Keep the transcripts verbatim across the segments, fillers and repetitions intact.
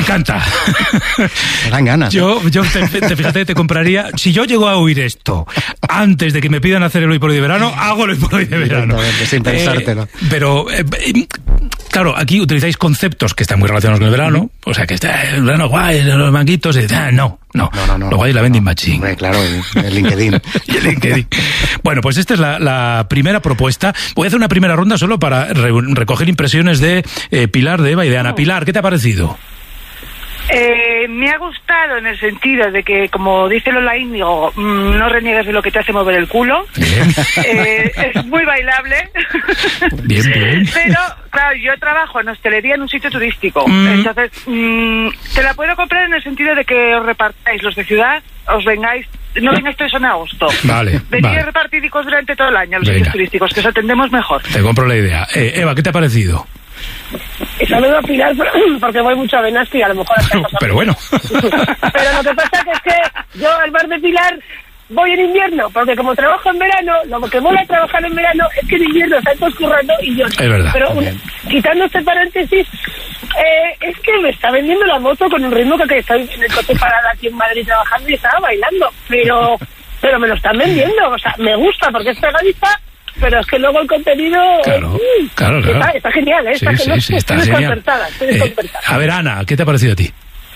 encanta. Me dan ganas. Yo, yo te, te, fíjate, te compraría... Si yo llego a oír esto antes de que me pidan hacer el hoy por hoy de verano, hago el hoy por hoy de verano. Sin pensártelo. Eh, pero, eh, claro, aquí utilizáis conceptos que están muy relacionados con el verano. Uh-huh. O sea, que está el verano guay, los manguitos... Y, ah, no, no, no, no, no. Lo guay es la vending machine. Hombre, claro, el, el LinkedIn. Y el LinkedIn. Bueno, pues esta es la, la primera propuesta. Voy a hacer una primera ronda solo para re, recoger impresiones de eh, Pilar, de Eva y de Ana. Pilar, ¿qué te ha parecido? Eh, me ha gustado en el sentido de que, como dice Lola Índigo, mmm, no reniegues de lo que te hace mover el culo. Bien. Eh, es muy bailable. Bien, bien. Pero, claro, yo trabajo en hostelería en un sitio turístico. Mm. Entonces, mmm, te la puedo comprar en el sentido de que os repartáis los de ciudad, os vengáis, no vengáis todos en agosto. Vale. Venid vale. repartidicos durante todo el año a los Venga. sitios turísticos, que os atendemos mejor. Te compro la idea. Eh, Eva, ¿qué te ha parecido? Saludo a Pilar porque voy mucho a Benasque y a lo mejor hasta cosas. Pero bueno. Pero lo que pasa que es que yo al bar de Pilar voy en invierno, porque como trabajo en verano, lo que voy a trabajar en verano es que en invierno están todos currando y yo no. Es verdad. Pero un, quitando este paréntesis, eh, es que me está vendiendo la moto con un ritmo que, que estoy en el coche parada aquí en Madrid trabajando y estaba bailando. Pero, pero me lo están vendiendo, o sea, me gusta porque es pegadiza. Pero es que luego el contenido... Claro, uy, claro, claro. Está, está genial, ¿eh? Está, sí, genial. sí, sí, está estoy genial. desconcertada, estoy Eh, desconcertada. a ver, Ana, ¿qué te ha parecido a ti?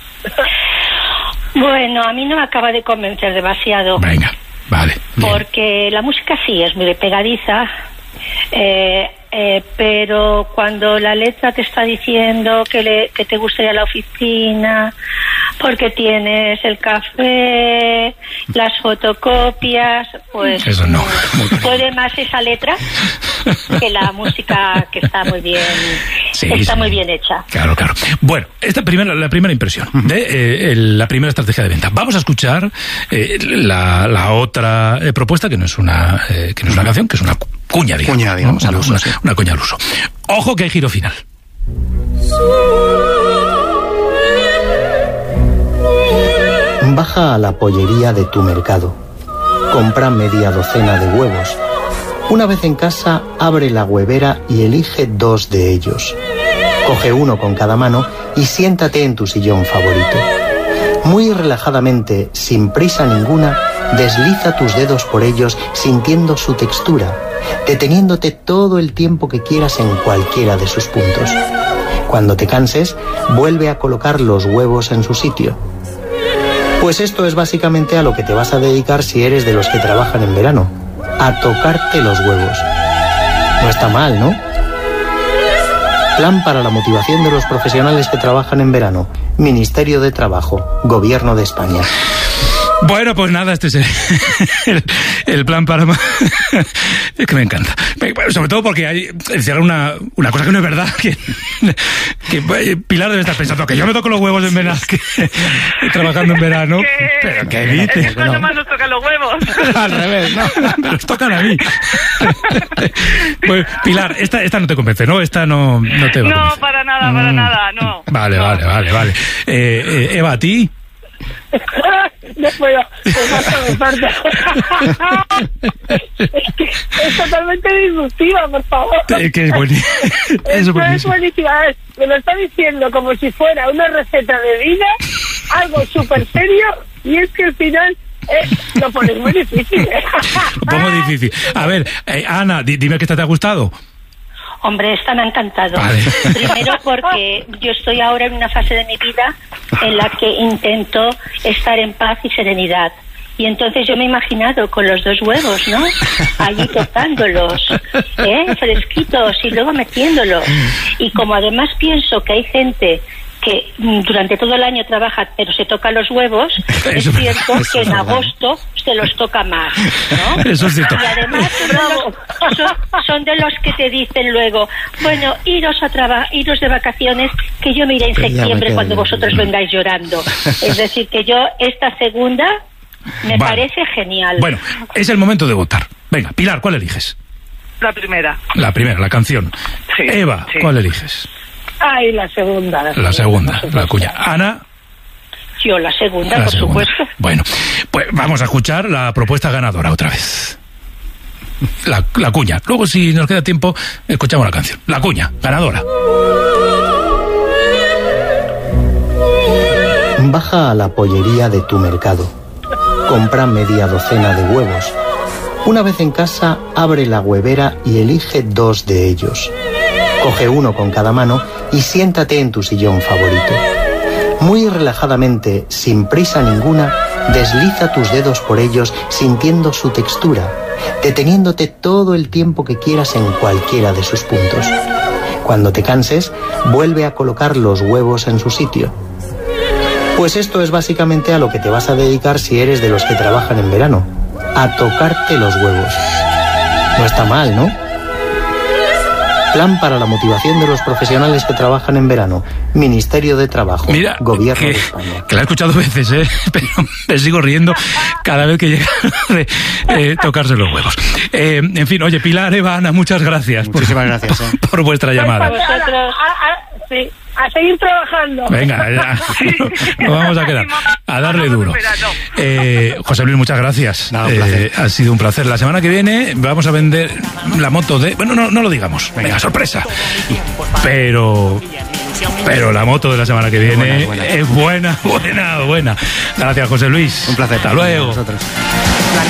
Bueno, a mí no me acaba de convencer demasiado. Venga, vale. Bien. Porque la música sí es muy pegadiza, eh, eh, pero cuando la letra te está diciendo que, le, que te gusta ir a la oficina, porque tienes el café, las fotocopias, pues eso no. puede más esa letra que la música, que está muy bien, sí, está sí. muy bien hecha. Claro, claro. Bueno, esta primera, la primera impresión de eh, el, la primera estrategia de venta. Vamos a escuchar eh, la, la otra eh, propuesta, que no es una eh, que no es una canción, que es una cuña, digamos. Cuña, digamos, ¿no? al uso, una, sí. una cuña al uso. Ojo que hay giro final. Baja a la pollería de tu mercado. Compra media docena de huevos. Una vez en casa, abre la huevera y elige dos de ellos. Coge uno con cada mano y siéntate en tu sillón favorito. Muy relajadamente, sin prisa ninguna, desliza tus dedos por ellos sintiendo su textura, deteniéndote todo el tiempo que quieras en cualquiera de sus puntos. Cuando te canses, vuelve a colocar los huevos en su sitio. Pues esto es básicamente a lo que te vas a dedicar si eres de los que trabajan en verano, a tocarte los huevos. No está mal, ¿no? Plan para la motivación de los profesionales que trabajan en verano. Ministerio de Trabajo, Gobierno de España. Bueno, pues nada, este es el, el, el plan para... Es que me encanta. Sobre todo porque hay encierra una, una cosa que no es verdad, que, que Pilar debe estar pensando que yo me toco los huevos en verano, que, trabajando en verano. ¿Qué? Pero que evite. Es cuando más nos tocan los huevos. Al revés, no, me los tocan a mí. Pues, Pilar, esta, esta no te convence, ¿no? Esta no, no te va a No, convencer. para nada, para Mm. nada, no. Vale, no. vale, vale, vale. Eh, eh, Eva, ¿a ti? No puedo, me falta, me es que es totalmente disruptiva, por favor. Es que es buenísimo. Esto es buenísima. Me lo está diciendo como si fuera una receta de vida, algo súper serio, y es que al final eh, lo pones muy difícil. Un poco difícil. A ver, eh, Ana, di, dime que esta te ha gustado. Hombre, esta me ha encantado. Vale. Primero porque yo estoy ahora en una fase de mi vida en la que intento estar en paz y serenidad. Y entonces yo me he imaginado con los dos huevos, ¿no? Allí tocándolos, ¿eh? Fresquitos y luego metiéndolos. Y como además pienso que hay gente que durante todo el año trabaja pero se toca los huevos, es Eso, cierto eso que es en verdad. agosto se los toca más, ¿no? Eso es cierto. Y además son de, los, son, son de los que te dicen luego, bueno, iros a traba, iros de vacaciones, que yo me iré en Que ya me septiembre quedé. cuando vosotros vengáis llorando. Es decir, que yo esta segunda me Vale. parece genial. Bueno, es el momento de votar. Venga, Pilar, ¿cuál eliges? La primera. La primera, la canción. Sí, Eva, sí. ¿cuál eliges? Ay, la segunda. La segunda, la cuña. Ana, Yo la segunda, la por segunda. supuesto. Bueno, pues vamos a escuchar la propuesta ganadora otra vez. La, la cuña. Luego, si nos queda tiempo, escuchamos la canción. La cuña, ganadora. Baja a la pollería de tu mercado. Compra media docena de huevos. Una vez en casa, abre la huevera y elige dos de ellos. Coge uno con cada mano y siéntate en tu sillón favorito. Muy relajadamente, sin prisa ninguna, desliza tus dedos por ellos sintiendo su textura, deteniéndote todo el tiempo que quieras en cualquiera de sus puntos. Cuando te canses, vuelve a colocar los huevos en su sitio. Pues esto es básicamente a lo que te vas a dedicar si eres de los que trabajan en verano, a tocarte los huevos. No está mal, ¿no? Plan para la motivación de los profesionales que trabajan en verano. Ministerio de Trabajo. Mira, Gobierno que, de España. Que la he escuchado veces, ¿eh? Pero me sigo riendo cada vez que llega de eh, tocarse los huevos. Eh, en fin, oye, Pilar, Eva, Ana, muchas gracias. Muchísimas por, gracias. Por, ¿eh? por vuestra llamada. Pues, a, a, a, sí, a seguir trabajando. Venga, ya, no, no vamos a quedar. A darle duro. Eh, José Luis, muchas gracias. Nada, un placer. Eh, ha sido un placer. La semana que viene vamos a vender la moto de... Bueno, no, no lo digamos. Venga, sorpresa. Pero... Pero la moto de la semana que viene buena, buena. es buena, buena, buena. Gracias, José Luis. Un placer. Hasta luego. Nosotros.